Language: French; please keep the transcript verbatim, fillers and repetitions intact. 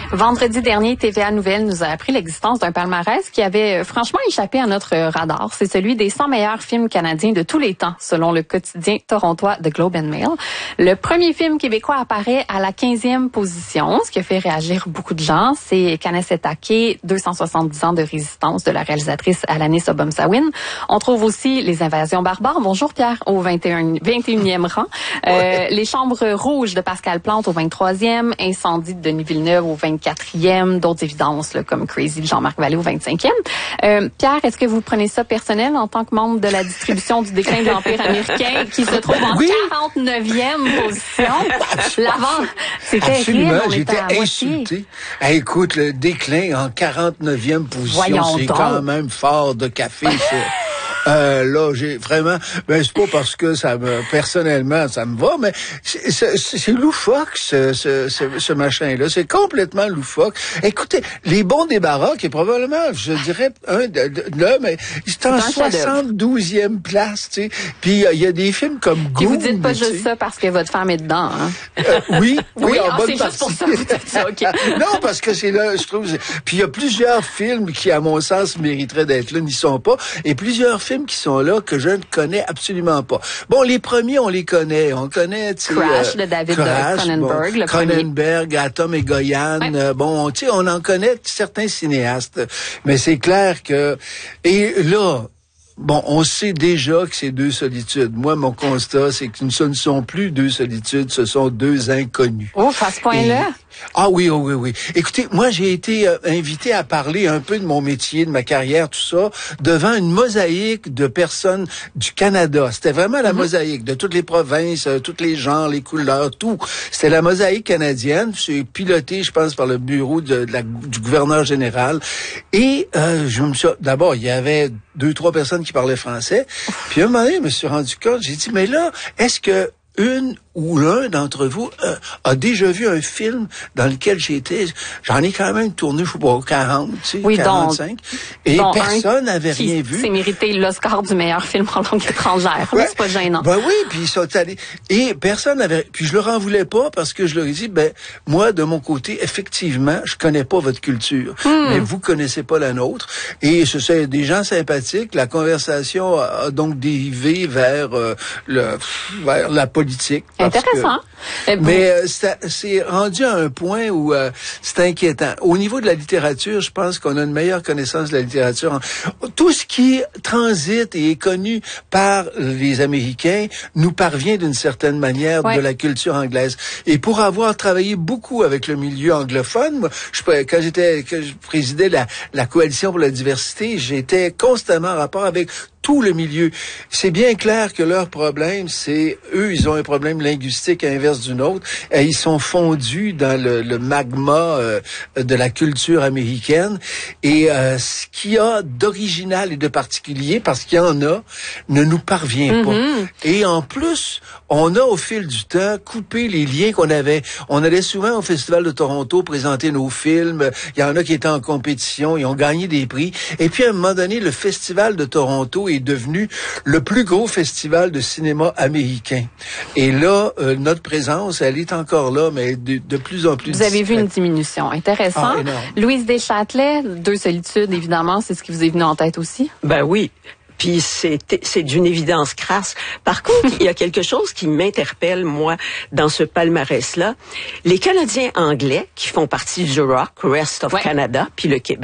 Vendredi dernier, T V A Nouvelles nous a appris l'existence d'un palmarès qui avait franchement échappé à notre radar. C'est celui des cent meilleurs films canadiens de tous les temps, selon le quotidien torontois The Globe and Mail. Le premier film québécois apparaît à la quinzième position, ce qui a fait réagir beaucoup de gens. C'est Kanesetake, deux cent soixante-dix ans de résistance de la réalisatrice Alanis Obomsawin. On trouve aussi Les Invasions barbares. Bonjour Pierre, au vingt et unième rang. Euh, Les Chambres rouges de Pascal Plante au vingt-troisième. Incendie de Denis Villeneuve au vingt-quatrième. D'autres évidences là, comme Crazy de Jean-Marc Vallée au vingt-cinquième. Euh, Pierre, est-ce que vous prenez ça personnel en tant que membre de la distribution du déclin de l'Empire américain qui se trouve en oui. quarante-neuvième position? L'avant, c'était terrible, on j'étais était à insulté. Hey, écoute, le déclin en quarante-neuvième position, c'est quand même fort de café, ça. Euh, là, j'ai vraiment, ben c'est pas parce que ça me, personnellement, ça me va, mais c'est, c'est, c'est loufoque ce, ce, ce, ce machin-là. C'est complètement loufoque. Écoutez, Les Bons Débarras, qui est probablement, je dirais, un de, de là, mais c'est en soixante-douzième place, tu sais. Puis il y a des films comme Goon. Puis vous dites pas juste ça parce que votre femme est dedans, hein? Euh, oui, oui, oui, en ah, bonne c'est partie. juste pour ça, vous dites ça, OK. Non, parce que c'est là, je trouve. Puis il y a plusieurs films qui, à mon sens, mériteraient d'être là, n'y sont pas, et plusieurs films qui sont là que je ne connais absolument pas. Bon, les premiers, on les connaît. On connaît, tu sais... Crash euh, de David Crash, Cronenberg, bon, le Cronenberg, premier. Atom et Goyan. Ouais. Euh, bon, tu sais, on en connaît certains cinéastes. Mais c'est clair que... Et là... Bon, on sait déjà que c'est deux solitudes. Moi, mon constat, c'est que ce ne sont plus deux solitudes, ce sont deux inconnus. Oh, à ce point-là? Et... Ah oui, oh, oui, oui. Écoutez, moi, j'ai été euh, invité à parler un peu de mon métier, de ma carrière, tout ça, devant une mosaïque de personnes du Canada. C'était vraiment la mm-hmm. mosaïque de toutes les provinces, euh, tous les genres, les couleurs, tout. C'était la mosaïque canadienne. C'est piloté, je pense, par le bureau de, de la, du gouverneur général. Et euh, je me suis... D'abord, il y avait deux, trois personnes qui parlaient français. Puis à un moment donné, je me suis rendu compte, j'ai dit, mais là, est-ce que une ou l'un d'entre vous euh, a déjà vu un film dans lequel j'ai été, j'en ai quand même tourné, je sais pas, quarante, tu sais, oui, quarante-cinq, donc, et donc personne n'avait rien vu. C'est mérité l'Oscar du meilleur film en langue étrangère. Ouais. C'est pas gênant. Ben oui, puis ils sont allés, et personne n'avait, puis je leur en voulais pas parce que je leur ai dit, ben, moi, de mon côté, effectivement, je connais pas votre culture, hmm. mais vous connaissez pas la nôtre, et ce sont des gens sympathiques, la conversation a, a donc dérivé vers, euh, le, vers la politique. Intéressant. Que, mais euh, c'est, c'est rendu à un point où euh, c'est inquiétant. Au niveau de la littérature, je pense qu'on a une meilleure connaissance de la littérature. Tout ce qui transite et est connu par les Américains nous parvient d'une certaine manière ouais. de la culture anglaise. Et pour avoir travaillé beaucoup avec le milieu anglophone, moi, je, quand j'étais, quand je présidais la, la coalition pour la diversité, j'étais constamment en rapport avec tout le milieu. C'est bien clair que leur problème, c'est eux, ils ont un problème linguistique à l'inverse d'une autre. Et ils sont fondus dans le, le magma euh, de la culture américaine. Et euh, ce qu'il y a d'original et de particulier, parce qu'il y en a, ne nous parvient pas. Mm-hmm. Et en plus, on a au fil du temps coupé les liens qu'on avait. On allait souvent au Festival de Toronto présenter nos films. Il y en a qui étaient en compétition, ils ont gagné des prix. Et puis à un moment donné, le Festival de Toronto est devenu le plus gros festival de cinéma américain. Et là, euh, notre présence, elle est encore là, mais de, de plus en plus... Vous avez vu une diminution. Intéressant. Ah, Louise Deschâtelet, Deux solitudes, évidemment, c'est ce qui vous est venu en tête aussi? Ben oui. Puis c'est c'est d'une évidence crasse. Par contre, il y a quelque chose qui m'interpelle, moi, dans ce palmarès-là. Les Canadiens anglais, qui font partie du R O C, Rest of ouais. Canada, puis le Québec,